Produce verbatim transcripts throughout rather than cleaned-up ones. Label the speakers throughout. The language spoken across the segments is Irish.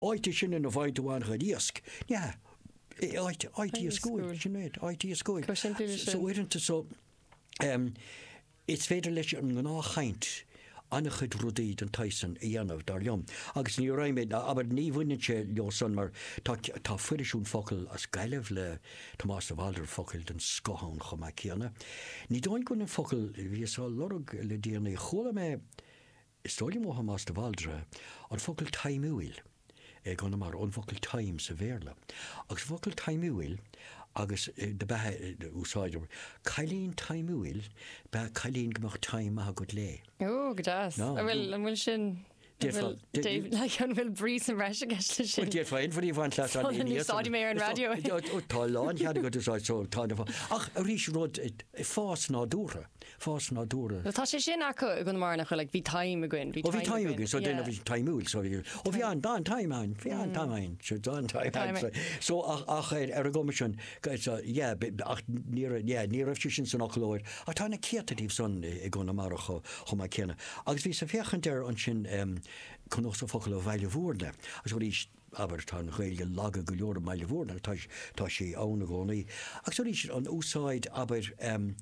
Speaker 1: áite sin in a bhaidúáin go díosc. Yeah. I T school, sinnéad, I T school. So uiranta so, um, it's féidir leis an gná chaint anna chud rudaíd an taisan i dhéanamh dar leom. Agus ní raimid, aber ní bhuiinse leo san mar tá fuirisún focail as gaiileh le Tomás de Walder focail den scothán chumá céanna. Ní dóin gon an focail bhíosá lorug le déana chola me istólim ó Tomás de Walder an focail taimúil. E gona mar an focail taim sa bhéarla. Agus focail taimúil agus de bethe úsáidir cailín taimúil be cailín gomach taim a go lé.
Speaker 2: Ó, go das. Bhfuil an bhfuil sin David, like an bhfuil brís an reis ageiste sin.
Speaker 1: Dír fáin farí bhain leat an
Speaker 2: níos. Sádi mé ar an radio.
Speaker 1: Tá láin chead go úsáid so tána fá. Ach a rís rud fás ná dúra. Fás ná dúra.
Speaker 2: Tá sé sin acu gon mar nach like bhí taim a gin.
Speaker 1: Ó bhí taim a gin, so déna bhí taimúil so ó bhí an dá taim ein, bhí an taim ein, so dá taim ein. So ach ar a gomission yeah, ach ní yeah, ní raibh sin san ochlóir. A tána céatatíh son i gona mar cho chumá céanna. Agus bhí sa fechan ar an sin chun os a focail a bhaile bhórne. Agus rís aber tá réile laga go leor meile bhórne tá tá sé ána gcónaí. Agus rís an úsáid aber um,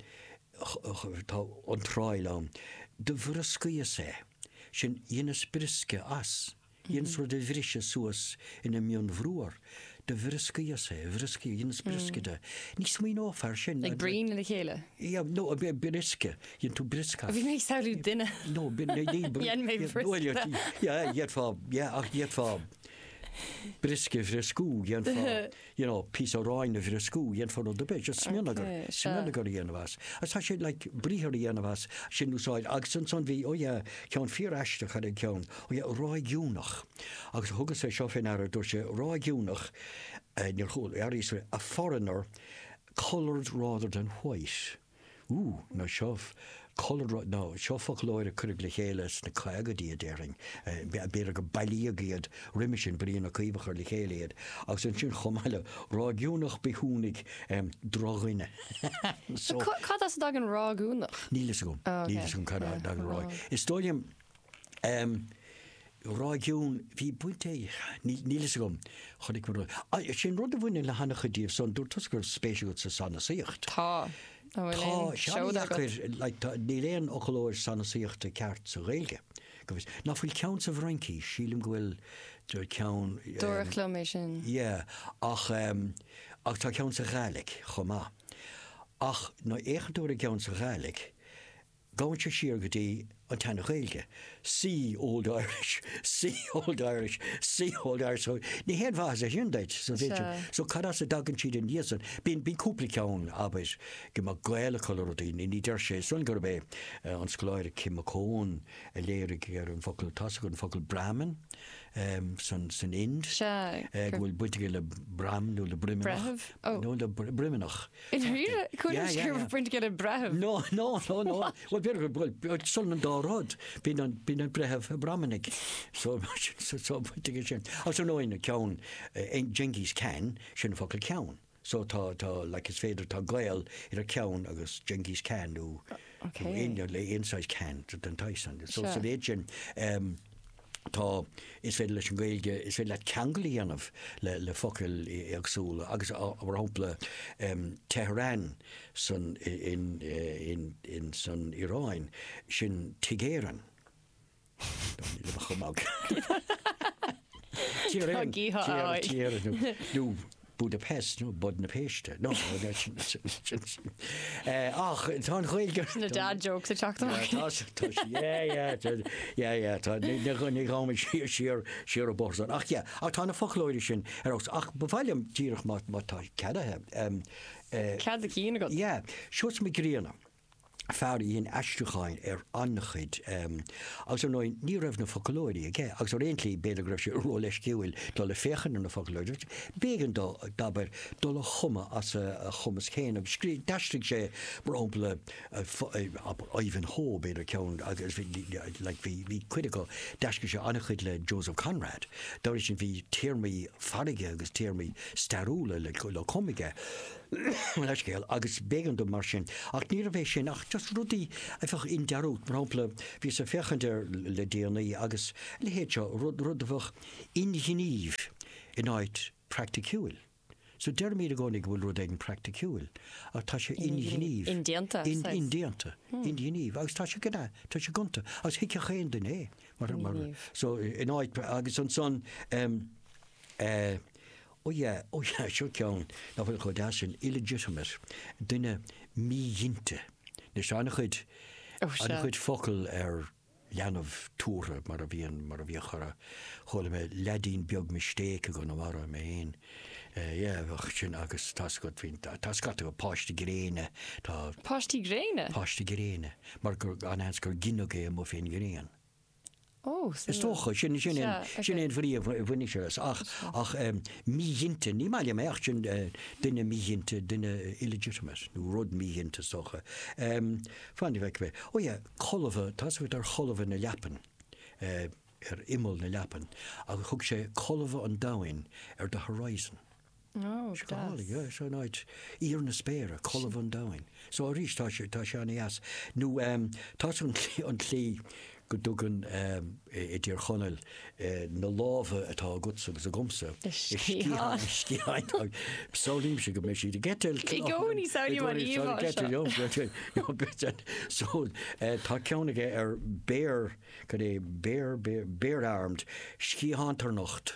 Speaker 1: tá an tráil an de bhrascaí sé sin dhéana brisce as. Jens rud a bhrisce suas ina mion bhrúar. De bhriscaí sé, bhriscaí dhéana brisce de. Nís mí áfar sin.
Speaker 2: Like brín le chéile?
Speaker 1: Ja, no, brisce. Jén tú brisca.
Speaker 2: Bhí mé saoú duine.
Speaker 1: No, bin ní
Speaker 2: Jén mé brisca.
Speaker 1: Ja, iad fá, ja, ach iad fá brisce fyrir skú, jén fá, you know, pís á ráinna fyrir skú, jén fá nó de bit, just smianagar, smianagar í dhéanamhas. As tá sé, like, bríhar í dhéanamhas, sin úsáid, agus san son bhí, ó ja, ceann fíor eiste chad ceann, ó ja, ráigiúnach. Agus thugus sé seo fin ar dúir sé ráigiúnach, níor chul, ar is a foreigner, colored rather than white. Ooh, no seo colored no seo folklóir chuig le chéiles na caigadí a déring béidir go bailíagéad riimisin bríon na cuibachar le chéilead agus an sin chomáile rágiúnach beúnig droghine.
Speaker 2: Cad as dag an rágúnach?
Speaker 1: Nílas gom, nílas gom cad dag an rá. Is dóiliam rágiún hí buinte nílas gom chodig mar sin rud a bhfuine le hana chudíobh son dúir tusgur spéisiú sa sanna síocht.
Speaker 2: Tá.
Speaker 1: Tá ní léon ochlóir sanna síochta ceart sa réilge. Na bhfuil ceann sa bhraincí sílim gohfuil ceann
Speaker 2: Dúirchluméis sin.
Speaker 1: Yeah, ach ach tá ceann sa ghailig chomá. Ach ná éigeúir a ceann sa ghailig, gáin sé siar go dtí an tena réilge. See Old Irish, see Old Irish, see Old Irish. So ní héad bhás a hiúndait. So so cadá sa dagan siad in níosan. Bín bín cúpla ceann aber go má gaile colorodí ní ní deir sé son gur bé an scoláire Kim McCone a léirigh ar an focail tasa an focail Brahman san san Ind. Bhfuil buinte le Bram nó le Brimenach. No le Brimenach.
Speaker 2: In ríre? Cúidir buinte le Braham?
Speaker 1: No, no, no, no. Well, bír son an dá rod bín an bín an brehef Brahmanig. So so so buinte sin. Also nóin ceann ein Genghis Khan sin focail ceann. So tá tá like is féidir tá gael ar a ceann agus Genghis Khan nó India le inside Khan den taisan. So so léin um tá is féidir leis an gaeilge is féidir le ceangaí anamh le le focail agsúla agus ar hapla um, Tehran san in in in san Iráin sin tigéran. Le chumag. Tíran tíran nú Budapest, no, Budapest. No, ach, tá chuilge.
Speaker 2: Na dad jokes a teachta.
Speaker 1: Yeah, yeah, yeah, yeah. Tá ní ní gáim siar siar siar a borsan. Ach ja, ach tá na folklóide sin ar ach bhailim tíirech má má tá cadathe. Um
Speaker 2: Cad a cína go.
Speaker 1: Yeah, seos mi gríana. Fear íon eisteáin ar annachid um, agus ar nóin ní raibh na folklóirí ige agus ar réontlí beidir raibh sé ró leis ciúil dá le féchan na folklóirí bégan dá dabar dá le chuma as a chumas chéin agus scrí deistigh sé mar ómpla Ivanhoe beidir ceann agus bhí cuide go deistigh sé annachid le Joseph Conrad dá sin bhí tíirmaí farige agus tíirmaí starúla le comige leis céal agus bégan do mar sin. Ach ní a bheith sin ach just rudí einfach in dearút marúpla hí sa fechanir le déanaí agus le héad seo rud rud a bfach ingeniíh in áid practicúil. So der mí a gánig bhfuil rud éigen practicúil ach tá sé ingeniíh.
Speaker 2: Indianta.
Speaker 1: Indianta. Ingeniíh agus tá sé gada tá sé gunta agus hiice chéan den é mar mar so in áid agus an son ó ja ó ja seo ceann na bhfuil chu dá sin illegitimate duine mídhinnte. Na seánna chuid anna chuid focail ar leanamh túra mar a bhíon mar a bhí chora chola me ledín beag mistéice go na mar mé héin. Ja sin agus tascot hín tascat go páistí gréine tá
Speaker 2: Páistí gréine?
Speaker 1: Páistí gréine mar gur anhans gur ginnogé mo féin gréan.
Speaker 2: Ó
Speaker 1: Is tócha sin sin sin éon bhrí bhaine seras ach ach míhinnte ní maiile mé ach sin duine míhinnte duine illegitimate nó rud míhinnte socha. Fanní bheith bheith. Ó ja, cholamh tá bhfuil ar cholamh na leapan ar imol na leapan agus thug sé cholamh an dain ar do horizon.
Speaker 2: Oh,
Speaker 1: yeah, so night ír na spéire cholamh an dain. So a rís tá tá se an as. nó tá an clí go dugan i dtír chonel na lábha atá gutsa a gomsa. Scíáin Sálim se go mé si de getil.
Speaker 2: I gcóí saoí mar íomh.
Speaker 1: So tá ceannaige ar béir go é béir béir armed scíán tarnocht.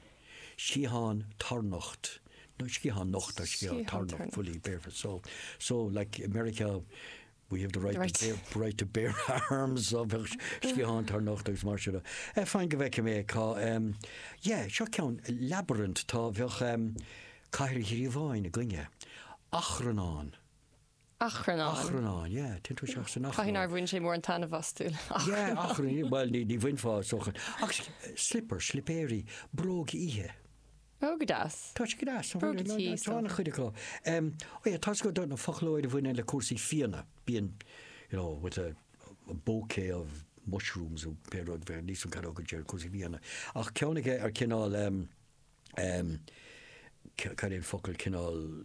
Speaker 1: Scíán tarnocht. No scíán nocht a scíán tarnocht fully barefoot. So so like America we have the right, right. To, bear, right to bear arms of scíán tarnocht agus mar seo. E fáin go bheith mé cá yeah, seo ceann labyrinth tá bheith caiir hiríomháin a gcuine. Achranán.
Speaker 2: Achranán.
Speaker 1: Achranán, yeah, tinú seach san achranán.
Speaker 2: Caiin ar bhain sé mór an tanna bhastúil.
Speaker 1: Yeah, achranán, well, ní ní bhain fá sochan. Ach, slipper, slipéirí, bróg ihe.
Speaker 2: Oh, go das.
Speaker 1: Tá go das.
Speaker 2: Bróg tí.
Speaker 1: Tána chuide go. Um, oh yeah, tá go donna fachlóid a bhain le cuasaí fianna, being, you know, with a, a bouquet of mushrooms or perod ver níos an caró go déir cuasaí fianna. Ach ceannaige ar cinál um um cairn focail cinál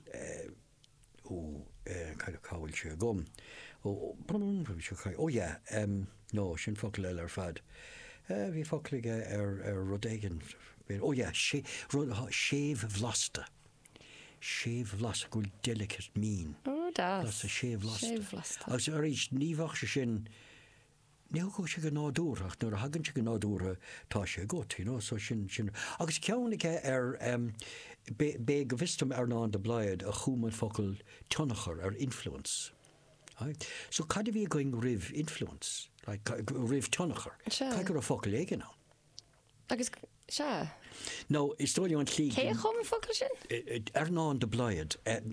Speaker 1: ó kind of cáil se gom ó ó ja nó sin focail eile ar fad bhí focalige ar ar rudéigen ó ja séh vlasta séh vlasta go delicate mean
Speaker 2: ó das
Speaker 1: a séh vlasta agus ar éis níomhach se sin Níl go se go nádúach nuair a hagann se go nádúra tá sé gut, you know, so sin sin agus ceannaige ar um, bé go bhistum ar ná de blaiad a chuúman focail tionachar ar influence. Right? So cad bhí going rih influence, like, rih tionachar. Cad gur a focail éige ná.
Speaker 2: Agus se?
Speaker 1: No, is tóí an tlí.
Speaker 2: Cé chum focail sin?
Speaker 1: Ar ná de blaiad.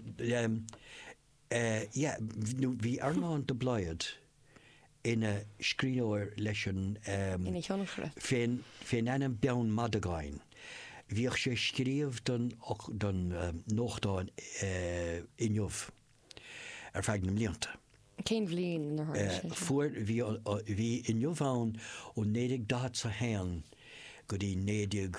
Speaker 1: Ja, bhí ar ná de blaiad ina scríóir leis an féin féin anam beann madagáin. Bhíoh sé scríomh don don nóchtáin inniuh ar feag na mlíonta.
Speaker 2: Cén bhliain na
Speaker 1: Fuair bhí inniuhán ó nédig dát sa héan go dtí nédig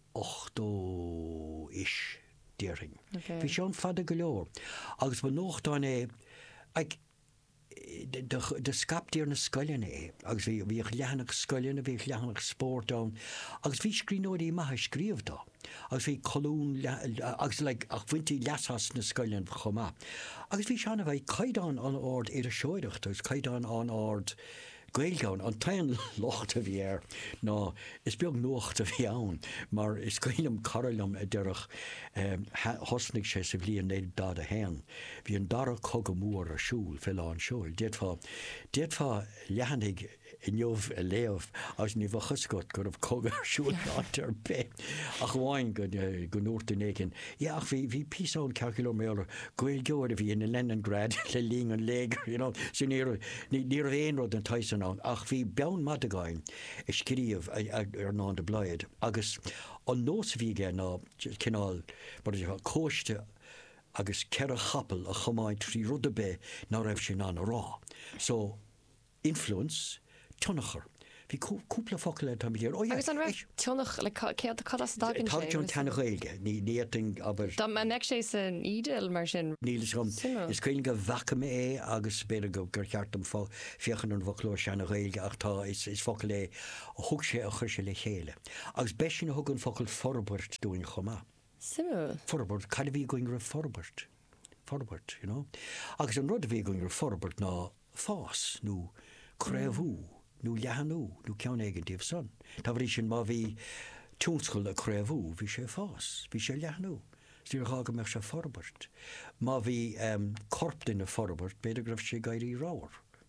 Speaker 1: ochtó is déiring. Bhí seán fada go leor. Agus ba nóchtáin é ag de skaptíar na scoilena é, agus bhí bhí leannach scoilena, bhí leannach spórtán, agus bhí scríóirí maithe scríomhtá, agus bhí colún agus le ach bhaintí leasas na scoilena chomá. Agus bhí seanna bheith caiidán an ord ar a seoireacht, agus caiidán an ord gailgáin an tain locht a bhí ar ná is beag nuacht a bhí ann, mar is cuilam carlam a deirech hosnig sé sa bhblion néad dá a hen. Bhí an dara cog a mór a siúil fill an siúil. Déadfá déadfá lehannig i neomh a léomh as ní bhachascot gur bh cog ar siúil antar be. Ach bháin go go nuirta nécin. Ja, ach bhí bhí písán calculó méla goil geoir a bhí in Leningrad le líng an légar, you know, so ní ní a bhéonrod an taisan ach bhí beann madagáin i scríomh ar ná de blaiad agus an nós bhí ná cinál mar cóiste agus ceir a chapel a chomáid trí rudabé ná raibh sin an rá. So influence tionachar Bhí cúpla focail tá géir.
Speaker 2: Agus an raibh teannach le céad cadas dagan sé.
Speaker 1: Tá teanna réige, ní níting aber.
Speaker 2: Tá me neic sé san ídal mar sin.
Speaker 1: Níl is cuill go bhacha é agus beidir go gur cheartm fá fiochan an bhlór sena réige ach tá is is focail é thug sé a chuir se le chéile. Agus be sin thug an focail forbert dúin chomá.
Speaker 2: Simú.
Speaker 1: Forbert, cad bhí going ra forbert. Forbert, you know. Agus an rud a bhí going ra forbert ná fás nó créimhú. Nú lehanú, nú ceann éigen díobh san. Tá bhrí sin má bhí túnscoil a créimhú, bhí sé fás, bhí sé lehanú. Stíor chága meach sé forbert. Má bhí um, corp duine forbert, beidir gribh sé gaiirí ráir.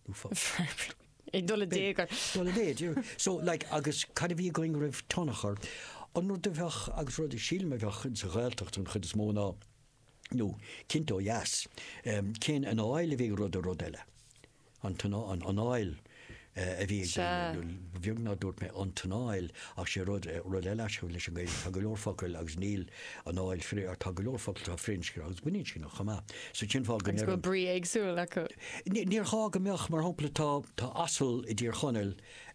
Speaker 2: Ag dul dégar.
Speaker 1: Dul déad, so like, agus cad bhí going raibh tonnachar, an nó de bheach agus rud i síl me bheach chun sa ghailtacht an chud is móna, nó, cinnto yes, um, cén an áil a bhí rud a rud eile. An an áil. a bhí bheagná dúirt mé an tanáil ach sé rud rud eile leis an gaiil tá go leorfacail agus níl an áil fré ar tá go leorfacail tá frinskir agus buine sin nach chamá. So tin fá go
Speaker 2: go brí agsúil acu.
Speaker 1: Níor chá go meach mar hopla tá tá asal i dtír chonel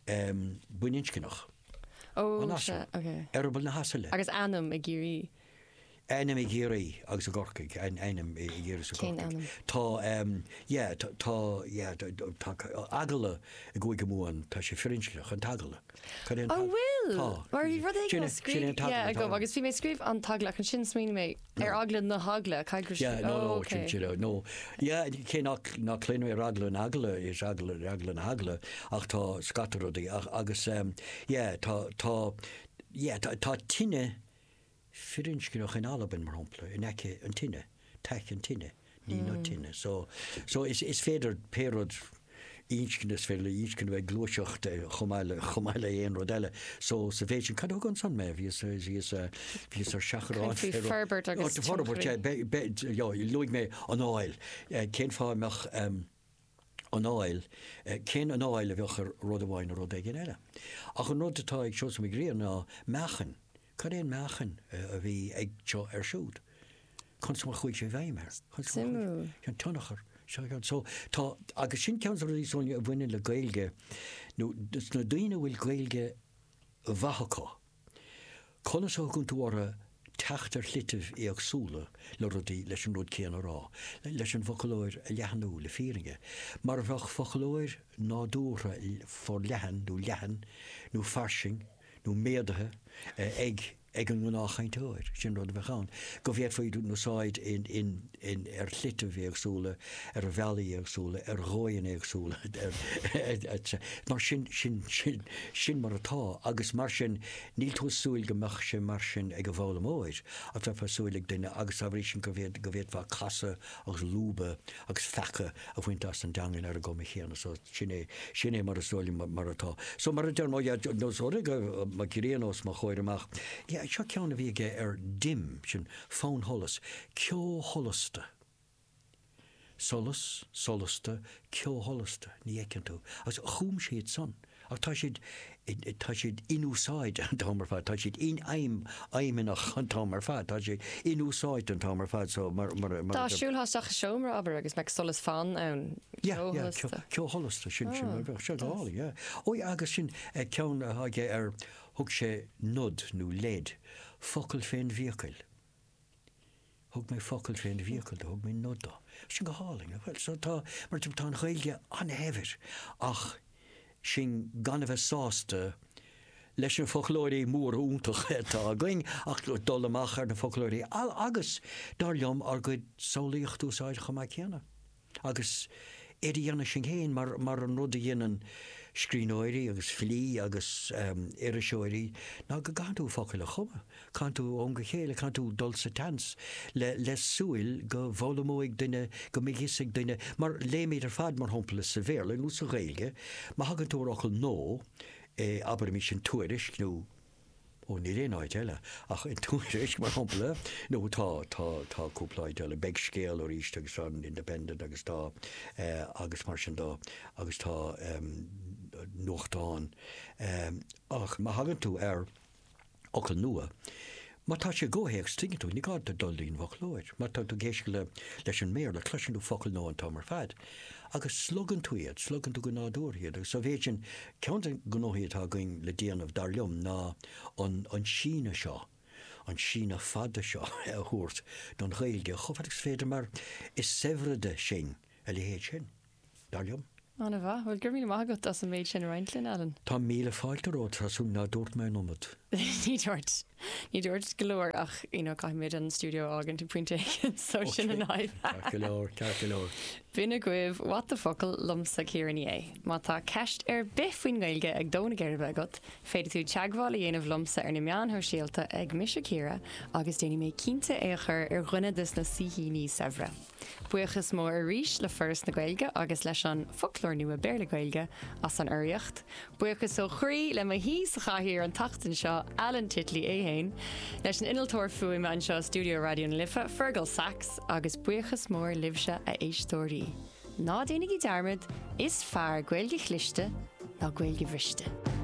Speaker 1: buincinach.
Speaker 2: Ó okay.
Speaker 1: Arbal na hasile.
Speaker 2: Agus anam i ggéirí.
Speaker 1: Einam i géirí agus a gorcaig, einam i géirí a gorcaig. Tá, yeah, tá, yeah, tá agala a gúig go múan, tá sé frinskilach an tagala.
Speaker 2: Oh, will? Mar bhí rud ag na scríb? Yeah, go, agus bhí mé scríb an taglach an sin smín mé ar agla na hagla, caigur sin.
Speaker 1: Yeah, no, no, no. Yeah, cé nach cléanú ar agla an agla, is agla agla an agla, ach tá scataródaí, agus, yeah, tá, tá, yeah, tá tinne Firinskinoch in Alban mar hopla in eke an tinne, teich an tinne, ní no tinne. So so is is féidir pérod ínskinnes féle ínskin we glóisiocht chomáile chomáile éon rodelle. So sa féidir cad gan san me ví ví ví ar seachrán
Speaker 2: Ferbert agus
Speaker 1: Ferbert ja loig mé an áil cén fá meach an áil cén an áil a bheochar rud amháin a rud gin eile. Ach an rud atá ag seo sa migréir ná meachan. Cad éon meachan a bhí ag seo ar siúd. Chun mar chuig sé bhéimar.
Speaker 2: Simú.
Speaker 1: An tunnachar. So tá agus sin cean a rísónne a bhfuine le gailge nó na daoine bhfuil gailge bhathachá. Conas ó gon tú a teachtar litimh í agsúla le rudí leis an rud céan rá, leis an focalóir a lehanú le fíringe. Mar bhach focalóir ná dúra for lehan nó lehan nó farsing nó méadathe ag ag an gnáchaintóir sin rud bheán. Go bhéad faoí dú nóáid in in in ar litimh agsúla, ar a bhealaí agsúla, ar ghóin agsúla, mar sin sin sin sin mar atá, agus mar sin níl tú súil gomeach sin mar sin ag go bhla móid, a tá fasúig duine agus a bhrí sin go bhéad go bhéad bh casa agus lúba agus fecha a bhaint as an dagan ar a go chéanana, so sinné sinné mar a súil mar atá. So mar dear nó nósóra go mar ciréanos má choir amach. Seo ceanna bhí ige ar dim sin fón tholas, ceó tholasta. Solas, solasta, ceó tholasta, ní écinn tú. Agus chuúm siad san. Ach tá siad tá siad inúsáid an támar fad, tá siad in aim aimeach an támar fad, tá siad inúsáid an támar fad. So mar mar mar
Speaker 2: Tá siúlháisteach seomra aber agus meag solas fan ann.
Speaker 1: Yeah, yeah, ceó tholasta sin sin mar bheith se gála, yeah. Ó agus sin ceann aige ar thug sé nod nó lead, focail féin bhíocail. Thug mé focail féin bhíocail, thug mé nodda. Sin go háling, well, so tá mar tá an chailge anhefir, ach sin gan a bheith sásta leis an folklóirí mór úntaach tá going ach dul amach ar na folklóirí agus dar leom ar go saolaíocht úsáid chumá ceanna. Agus éidir dhéanana sin chéin mar mar an rud a dhéanaan scríóirí agus flí agus um, iriseoirí ná go ganú focail a chuma. Canú ón go chéile canú dul sa tans le le súil go bhlamóigh duine go méhiigh duine mar léméid ar fad mar hopla sa bhéle nó sa réilge, má hagann tú ochil nó eh, aber mí sin tuairis nó ó ní réáid eile ach in túéis mar hopla nó tá tá tá cúpláid eile beg scéal ó ríist agus an independent agus tá eh, agus mar sin dá agus tá um, nochtáin um, ach má hagann tú ar ochil nua Má tá sé ggóhéag stingú ní gá a dollín bha chlóid, má tá tú géisi le leis an mér le cluisiú focail nó an tamar fad. Agus slugan túiad, slugan tú go náúhiad, agus sa bhéitin ceanta gnóhiad tá going le déanamh dar leom ná an sína seo. An sína fada seo a thuirt don réilge chofagus féidir mar is sevride sin a le héad sin. Dar leom.
Speaker 2: Anna bha, bhfuil gur mí mágat as an méid sin reintlinn Alan.
Speaker 1: Tá míle fáiltarrá trasú ná dúirt mé nómad.
Speaker 2: Ní dúirt. Ní dúirt golóir ach ina caiimiid an stúdio agan tú puinte so sin an naibh.
Speaker 1: Calor, calor.
Speaker 2: Bhína guibh wat the focail lumsa céirí é. Má tá ceist ar bifhaoin gailge ag dóna géir begat, féidir tú teagháil dhéanamh lumsa ar na meán ho síalta ag mis céire agus déanaine mé cínta é chur ar ghunne dus na sihí ní sehra. Buchas mór a ríis le first na gailge agus leis an folklór nua béle gailge as an uiriocht. Buchas ó chrí le ma hí sa chahirir an tachtain seo Alan Titley é héin, leis an inaltóir fuim an seo Studio Radio na Lifa, Fergal Sachs agus buchas mór libse a éistóirí. Ná déananig í darmid is fear gailge chlichte ná gailge bhriste.